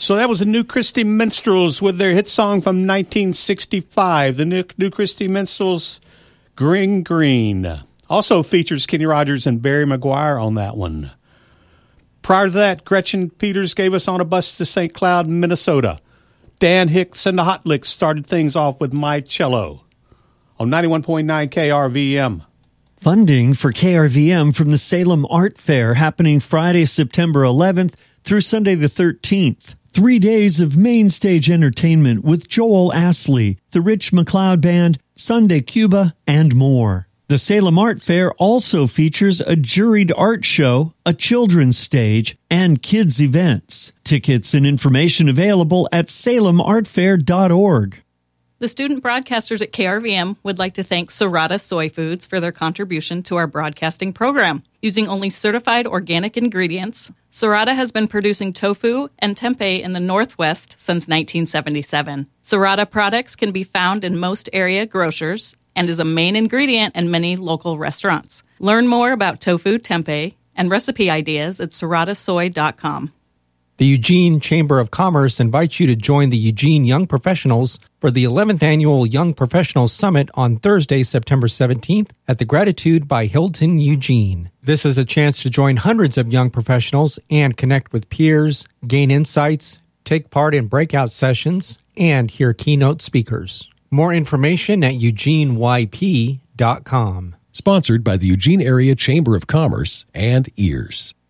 So that was the New Christy Minstrels with their hit song from 1965. The New Christy Minstrels, Green Green. Also features Kenny Rogers and Barry McGuire on that one. Prior to that, Gretchen Peters gave us On a Bus to St. Cloud, Minnesota. Dan Hicks and the Hot Licks started things off with My Cello on 91.9 KRVM. Funding for KRVM from the Salem Art Fair happening Friday, September 11th through Sunday the 13th. 3 days of main stage entertainment with Joel Astley, the Rich McLeod Band, Sunday Cuba, and more. The Salem Art Fair also features a juried art show, a children's stage, and kids' events. Tickets and information available at salemartfair.org. The student broadcasters at KRVM would like to thank Serrata Soy Foods for their contribution to our broadcasting program. Using only certified organic ingredients, Serrata has been producing tofu and tempeh in the Northwest since 1977. Serrata products can be found in most area grocers and is a main ingredient in many local restaurants. Learn more about tofu, tempeh, and recipe ideas at serratasoy.com. The Eugene Chamber of Commerce invites you to join the Eugene Young Professionals for the 11th Annual Young Professionals Summit on Thursday, September 17th at the Gratitude by Hilton, Eugene. This is a chance to join hundreds of young professionals and connect with peers, gain insights, take part in breakout sessions, and hear keynote speakers. More information at eugeneyp.com. Sponsored by the Eugene Area Chamber of Commerce and EARS.